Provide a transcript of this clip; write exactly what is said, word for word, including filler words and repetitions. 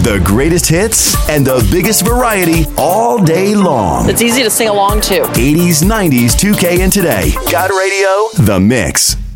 The greatest hits and the biggest variety all day long. It's easy to sing along to. eighties, nineties, two K, and today. God Radio, The Mix.